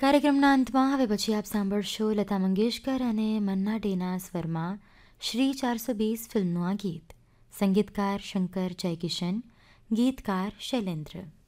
કાર્યક્રમના અંતમાં હવે પછી આપ સાંભળશો લતા મંગેશકર અને મન્ના ડેના સ્વરમાં શ્રી 420 ફિલ્મનું આ ગીત. સંગીતકાર શંકર જયકિશન, ગીતકાર શૈલેન્દ્ર.